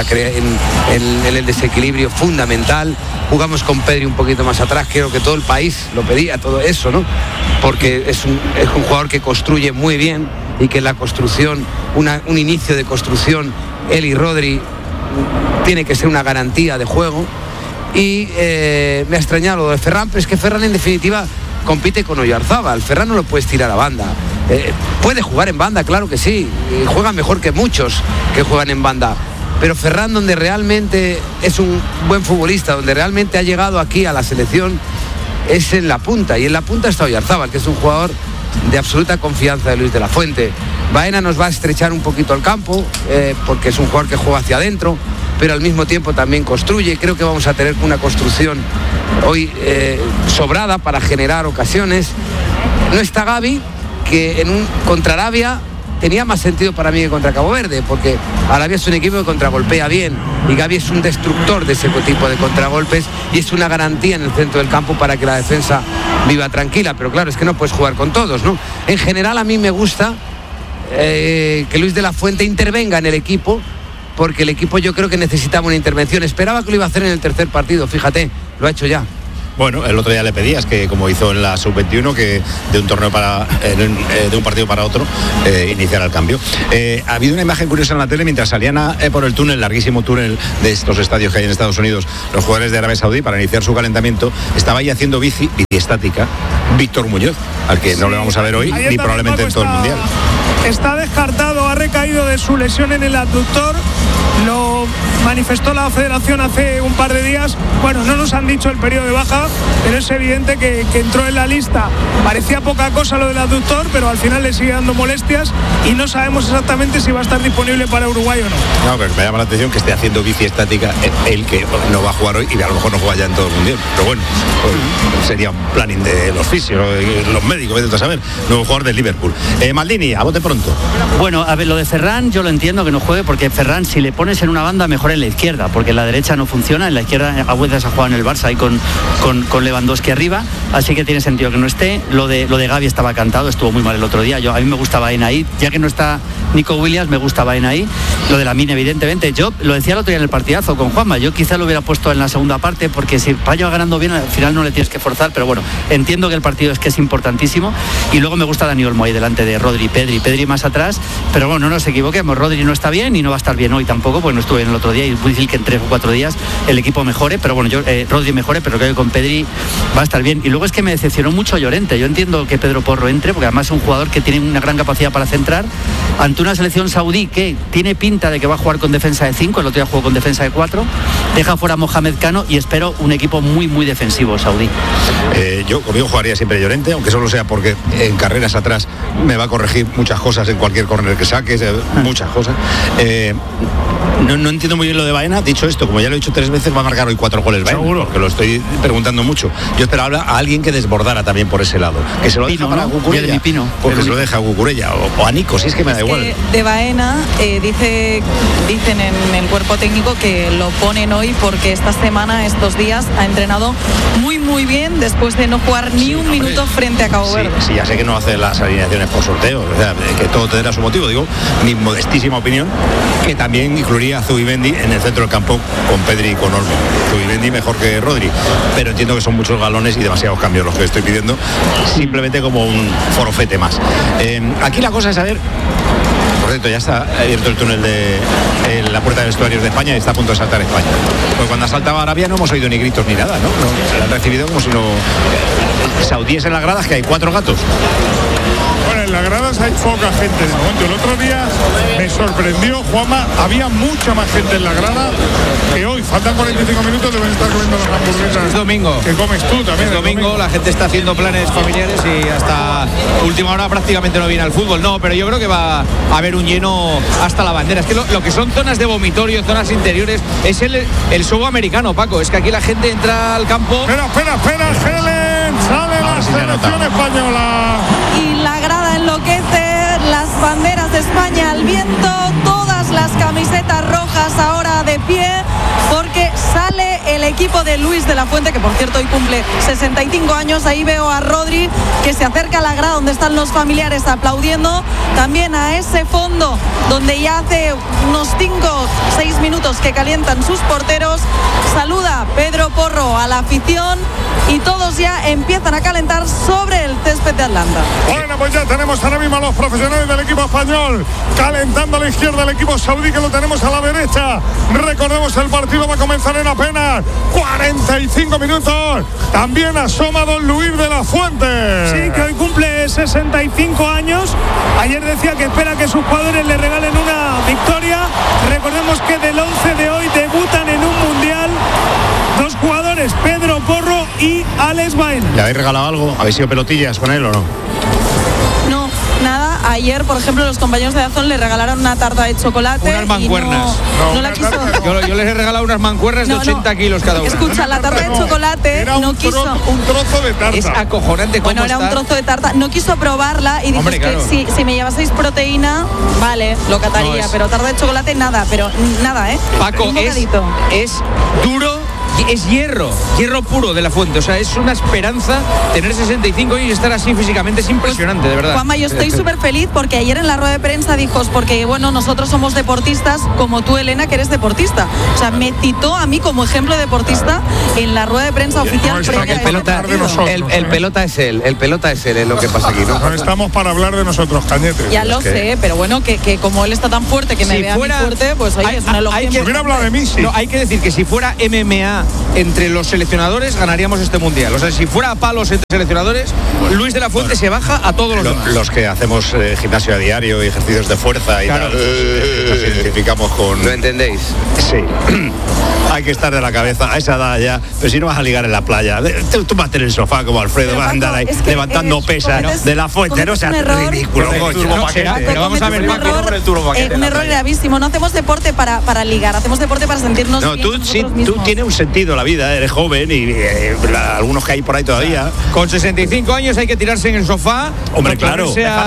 S5: el desequilibrio fundamental. Jugamos con Pedri un poquito más atrás, creo que todo el país lo pedía, todo eso, ¿no? Porque es un jugador que construye muy bien y que en la construcción, un inicio de construcción, él y Rodri tiene que ser una garantía de juego. Y me ha extrañado lo de Ferran, pero es que Ferran en definitiva compite con Oyarzábal. Ferran no lo puedes tirar a banda. Puede jugar en banda, claro que sí, y juega mejor que muchos que juegan en banda, pero Ferran, donde realmente es un buen futbolista, donde realmente ha llegado aquí a la selección, es en la punta, y en la punta está Oyarzábal, que es un jugador de absoluta confianza de Luis de la Fuente. Baena nos va a estrechar un poquito el campo, porque es un jugador que juega hacia adentro, pero al mismo tiempo también construye. Creo que vamos a tener una construcción hoy sobrada para generar ocasiones. No está Gavi, que contra Arabia tenía más sentido para mí que contra Cabo Verde, porque Arabia es un equipo que contragolpea bien y Gavi es un destructor de ese tipo de contragolpes y es una garantía en el centro del campo para que la defensa viva tranquila, pero claro, es que no puedes jugar con todos, ¿no? En general a mí me gusta que Luis de la Fuente intervenga en el equipo, porque el equipo yo creo que necesitaba una intervención. Esperaba que lo iba a hacer en el tercer partido, fíjate, lo ha hecho ya.
S1: Bueno, el otro día le pedías que, como hizo en la sub-21, que de un torneo de un partido para otro iniciara el cambio. Ha habido una imagen curiosa en la tele mientras salían por el túnel, larguísimo túnel de estos estadios que hay en Estados Unidos, los jugadores de Arabia Saudí para iniciar su calentamiento. Estaba ahí haciendo bici estática Víctor Muñoz, al que no le vamos a ver hoy ni probablemente en todo el mundial.
S13: Está descartado, ha recaído de su lesión en el abductor. Lo manifestó la federación hace un par de días. Bueno, no nos han dicho el periodo de baja, pero es evidente que entró en la lista. Parecía poca cosa lo del abductor, pero al final le sigue dando molestias y no sabemos exactamente si va a estar disponible para Uruguay o no.
S1: No, pero me llama la atención que esté haciendo bici estática él, que no va a jugar hoy y a lo mejor no juega ya en todo el mundial. Pero bueno, pues sería un planning de los fisios, los médicos, vete a saber. Nuevo jugador de Liverpool. Maldini, a bote pronto.
S7: Bueno, a ver, lo de Ferran yo lo entiendo que no juegue, porque Ferran, si le pones en una banda, mejor en la izquierda, porque en la derecha no funciona. En la izquierda a veces ha jugado en el Barça ahí con Lewandowski arriba, así que tiene sentido que no esté. Lo de Gavi estaba cantado, estuvo muy mal el otro día. A mí me gustaba Baena ahí, ya que no está Nico Williams, me gusta Baena ahí. Lo de Lamine, evidentemente, yo lo decía el otro día en el partidazo con Juanma, yo quizá lo hubiera puesto en la segunda parte, porque si España va ganando bien, al final no le tienes que forzar, pero bueno, entiendo que el partido es importantísimo. Y luego me gusta Dani Olmo ahí delante de Rodri, Pedri más atrás, pero bueno, no nos equivoquemos, Rodri no está bien y no va a estar bien hoy tampoco, porque no estuve en el otro día y es muy difícil que en 3 o 4 días el equipo mejore, pero bueno, Rodri mejore, pero creo que con Pedri va a estar bien. Y luego luego es que me decepcionó mucho Llorente. Yo entiendo que Pedro Porro entre, porque además es un jugador que tiene una gran capacidad para centrar, ante una selección saudí que tiene pinta de que va a jugar con defensa de 5, el otro día jugó con defensa de 4, deja fuera a Mohamed Cano y espero un equipo muy, muy defensivo saudí.
S1: Yo conmigo jugaría siempre Llorente, aunque solo sea porque en carreras atrás me va a corregir muchas cosas en cualquier córner que saques, muchas cosas. No entiendo muy bien lo de Baena. Dicho esto, como ya lo he dicho 3 veces, va a marcar hoy 4 goles Baena. Seguro. Porque lo estoy preguntando mucho. Yo esperaba a alguien que desbordara también por ese lado. Que se lo deja para Cucurella. Pues que se lo deja a Cucurella o a Nico, si es que me da igual.
S14: De Baena dicen en el cuerpo técnico que lo ponen hoy porque esta semana, estos días, ha entrenado muy muy bien después de no jugar ni un minuto frente a Cabo Verde.
S1: Sí, ya sé que no hace las alineaciones por sorteo, o sea, que todo tendrá su motivo. Digo, mi modestísima opinión, que también incluiría a Zubimendi en el centro del campo con Pedri y con Olmo. Zubimendi mejor que Rodri, pero entiendo que son muchos galones y demasiados cambios los que estoy pidiendo, simplemente como un forofete más. Aquí la cosa es saber. Por cierto, ya está abierto el túnel de la puerta de vestuarios de España y está a punto de saltar España. Pues cuando ha saltado Arabia no hemos oído ni gritos ni nada, ¿no? Se la han recibido como si no... Saudíes en las gradas, que hay 4 gatos.
S11: Bueno, en las gradas hay poca gente de momento. El otro día me sorprendió, Juanma, había mucha más gente en la grada que hoy. Faltan 45 minutos, deben estar comiendo las hamburguesas.
S12: Es domingo.
S11: Que comes tú también.
S12: Es domingo, la gente está haciendo planes familiares y hasta última hora prácticamente no viene al fútbol. No, pero yo creo que va a haber un lleno hasta la bandera. Es que lo que son zonas de vomitorio, zonas interiores, es el show americano, Paco. Es que aquí la gente entra al campo.
S11: Espera, Helen, sale la selección española.
S14: Y la grada enloquece, las banderas de España al viento, todas las camisetas rojas ahora de pie, porque sale el equipo de Luis de la Fuente, que por cierto hoy cumple 65 años. Ahí veo a Rodri que se acerca a la grada donde están los familiares aplaudiendo, también a ese fondo donde ya hace unos 5-6 minutos que calientan sus porteros. Saluda Pedro Porro a la afición y todos ya empiezan a calentar sobre el césped de Atlanta.
S11: Bueno, pues ya tenemos ahora mismo a los profesionales del equipo español calentando a la izquierda el equipo saudí, que lo tenemos a la derecha. Recordemos, el partido va a comenzar en apenas 45 minutos. También asoma don Luis de la Fuente.
S13: Sí, que hoy cumple 65 años. Ayer decía que espera que sus jugadores le regalen una victoria. Recordemos que del 11 de hoy debutan en un mundial 2 jugadores, Pedro Porro y Alex Baena.
S1: ¿Le habéis regalado algo? ¿Habéis sido pelotillas con él o no?
S14: No, nada. Ayer, por ejemplo, los compañeros de Dazón le regalaron una tarta de chocolate.
S12: Unas mancuernas.
S14: No la quiso.
S12: Yo les he regalado unas mancuernas de 80 kilos cada una.
S14: Escucha, la tarta de chocolate no quiso.
S11: Un trozo de tarta.
S12: Es acojonante.
S14: Bueno, era un trozo de tarta. No quiso probarla y dijo que si me llevaseis proteína, vale, lo cataría. Pero tarta de chocolate, nada. Pero nada, ¿eh?
S12: Paco, es duro. Es hierro puro de la Fuente. O sea, es una esperanza tener 65 años y estar así físicamente. Es impresionante, de verdad.
S14: Juanma, yo estoy súper feliz porque ayer en la rueda de prensa dijo, porque bueno, nosotros somos deportistas, como tú, Elena, que eres deportista. O sea, me citó a mí como ejemplo de deportista en la rueda de prensa oficial.
S5: El pelota es él, es lo que pasa aquí, ¿no?
S11: No estamos para hablar de nosotros, Cañete.
S14: Ya lo sé, pero bueno, que como él está tan fuerte, que me vea muy fuerte, pues oye, es una elogio.
S11: Hubiera hablado de mí, sí.
S12: No, hay que decir que si fuera MMA entre los seleccionadores, ganaríamos este mundial. O sea, si fuera a palos entre seleccionadores, Luis de la Fuente se baja a todos los demás.
S1: Los que hacemos gimnasio a diario y ejercicios de fuerza y tal, nos identificamos con...
S5: ¿Lo entendéis?
S1: Sí. Hay que estar de la cabeza a esa edad ya, pero si no vas a ligar en la playa, tú vas a tener el sofá como Alfredo, vas a andar ahí levantando pesas de la Fuente, no seas ridículo.
S12: Pero vamos a ver,
S14: un error gravísimo. No hacemos deporte para ligar, hacemos deporte para sentirnos bien.
S1: No, tú tienes un sentido la vida, eres joven y algunos que hay por ahí todavía.
S12: Con 65 años hay que tirarse en el sofá.
S1: Hombre, claro.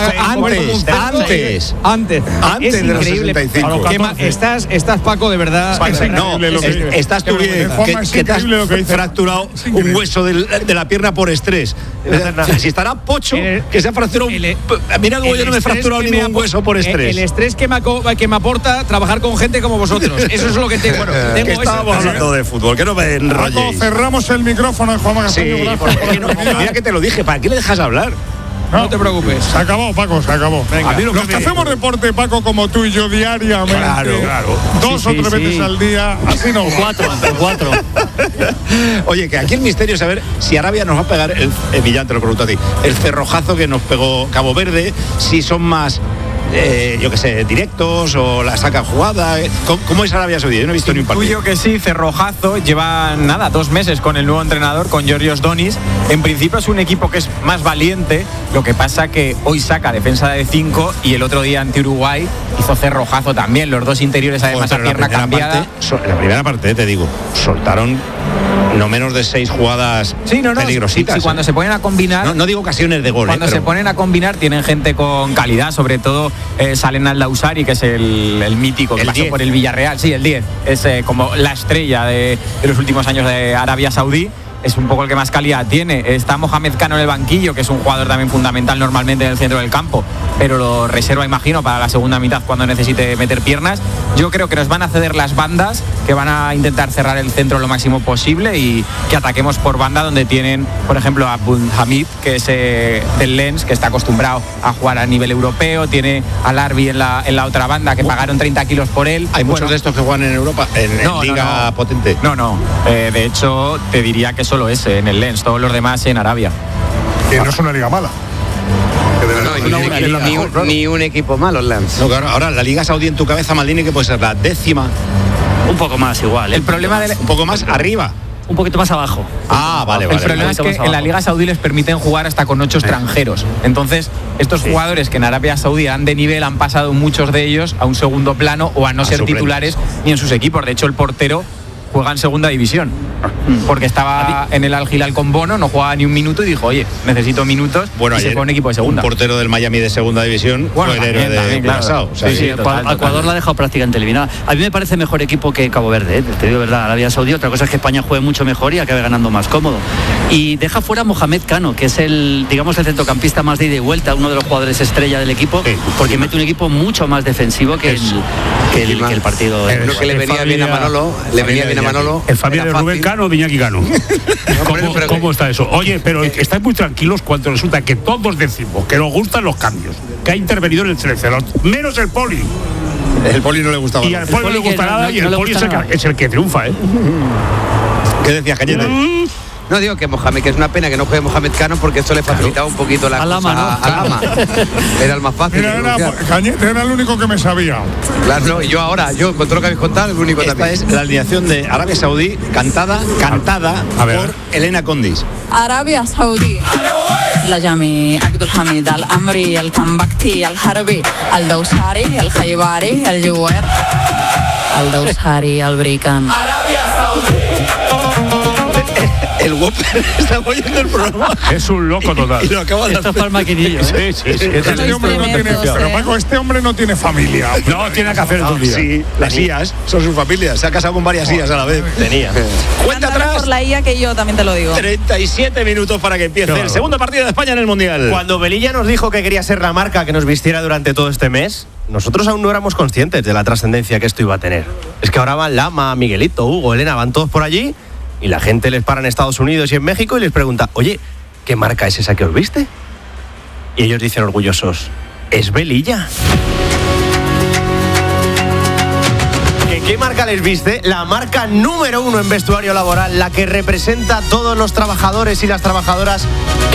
S1: Antes de los 65.
S12: Estás Paco, de verdad.
S1: No, estás tú bien, que te has fracturado un hueso de la pierna por estrés. Si estará Pocho, que se ha fracturado. Mira como yo no me he fracturado ningún hueso por estrés.
S12: El estrés que me aporta trabajar con gente como vosotros. Eso es lo que tengo.
S1: Que estábamos hablando de fútbol, que no me enrolléis.
S11: Cerramos el micrófono de Juanma Castaño.
S1: Mira que te lo dije, ¿para qué le dejas hablar?
S12: No te preocupes.
S11: Se acabó, Paco, se acabó.
S6: Venga.
S11: Los que hacemos deporte, Paco, como tú y yo, diariamente.
S6: Claro.
S11: 2 o 3 veces al día, así no.
S7: 4.
S1: Oye, que aquí el misterio es saber si Arabia nos va a pegar el Millán, te lo pregunto a ti, el cerrojazo que nos pegó Cabo Verde, si son más yo qué sé, directos o la saca jugada. ¿Cómo es Arabia Saudí? Yo no he visto ni un partido.
S8: Intuyo que sí, cerrojazo. Lleva 2 meses con el nuevo entrenador, con Georgios Donis. En principio es un equipo que es más valiente. Lo que pasa que hoy saca defensa de 5 y el otro día ante Uruguay hizo cerrojazo también. Los dos interiores además a pierna cambiada.
S1: La primera parte, te digo, soltaron no menos de 6 jugadas peligrositas.
S8: Sí, cuando se ponen a combinar.
S1: No digo ocasiones de gol.
S8: Cuando se ponen a combinar tienen gente con calidad, sobre todo Salen Al-Dausari, que es el mítico que pasó
S1: 10.
S8: por el Villarreal, sí, el 10, es como la estrella de los últimos años de Arabia Saudí. Es un poco el que más calidad tiene. Está Mohamed Kano en el banquillo, que es un jugador también fundamental normalmente en el centro del campo, pero lo reserva, imagino, para la segunda mitad cuando necesite meter piernas. Yo creo que nos van a ceder las bandas, que van a intentar cerrar el centro lo máximo posible y que ataquemos por banda, donde tienen, por ejemplo, a Abdulhamid, que es del Lens, que está acostumbrado a jugar a nivel europeo. Tiene a Larbi en la otra banda, que pagaron 30 kilos por él.
S1: Hay muchos de estos que juegan en Europa, en liga potente.
S8: No. De hecho, te diría que solo ese en el Lens, todos los demás en Arabia.
S11: Que no es una liga mala.
S5: Ni un equipo malo el Lens.
S1: No, claro, ahora la Liga Saudí en tu cabeza, Maldini, que puede ser la 10ª.
S7: Un poco más igual.
S8: El problema
S1: un poco más arriba.
S7: Un poquito más abajo.
S1: Vale.
S8: El problema es que en la Liga Saudí les permiten jugar hasta con 8 extranjeros. Entonces, estos jugadores que en Arabia Saudí han de nivel, han pasado muchos de ellos a un segundo plano o a no ser titulares ni en sus equipos. De hecho, el portero juega en segunda división, porque estaba en el Al Hilal con Bono, no jugaba ni un minuto y dijo, oye, necesito minutos.
S1: Bueno,
S8: y se fue un equipo de segunda.
S1: Un portero del Miami de segunda división fue el héroe de Curazao.
S7: Ecuador la ha dejado prácticamente eliminada. A mí me parece mejor equipo que Cabo Verde, te digo verdad, Arabia Saudí. Otra cosa es que España juegue mucho mejor y acabe ganando más cómodo. Y deja fuera a Mohamed Kano, que es el centrocampista más de ida y vuelta, uno de los jugadores estrella del equipo, porque mete un equipo mucho más defensivo que el partido.
S5: Lo que le venía bien a Manolo,
S6: ¿En familia de Rubén Cano o de Iñaki Cano? ¿Cómo está eso? Oye, pero estáis muy tranquilos cuando resulta que todos decimos que nos gustan los cambios, que ha intervenido en el seleccionador, menos el Poli.
S1: El Poli no le gustaba.
S6: Y al Poli no le gusta nada y el Poli es el que triunfa, ¿eh?
S1: ¿Qué decías, Cañete?
S5: No, digo que Mohamed, que es una pena que no juegue Mohamed Kano, porque esto le facilitaba un poquito la cosa a Lama. Era el más fácil.
S11: Cañete era el único que me sabía.
S5: Claro, y yo con todo lo que habéis contado, el único
S1: también. Esta es la alineación de Arabia Saudí, cantada por Elena Condis.
S9: Arabia Saudí. Lajami, Abdulhamid, Al-Amri, Al-Kambakti, Al-Harbi, Al-Dausari, Al-Khaybari, Al-Juwer, Al-Dausari, Al-Brikan. Arabia Saudí.
S1: El Whopper está apoyando el programa.
S6: Es un loco total.
S1: Lo acaba de
S7: hacer. Esto es para el maquinillo.
S6: Sí.
S11: Este hombre no tiene familia.
S6: No tiene que hacer tu día.
S1: Sí, las IAs son su familia. Se ha casado con varias IAs a la vez.
S6: Tenía.
S1: Cuenta atrás.
S14: Por la IA que yo, también te lo digo.
S1: 37 minutos para que empiece el segundo partido de España en el Mundial.
S10: Cuando Velilla nos dijo que quería ser la marca que nos vistiera durante todo este mes, nosotros aún no éramos conscientes de la trascendencia que esto iba a tener. Es que ahora van Lama, Miguelito, Hugo, Elena, van todos por allí y la gente les para en Estados Unidos y en México y les pregunta, oye, ¿qué marca es esa que os viste? Y ellos dicen orgullosos, es Velilla. ¿Qué marca les viste? La marca número 1 en vestuario laboral, la que representa a todos los trabajadores y las trabajadoras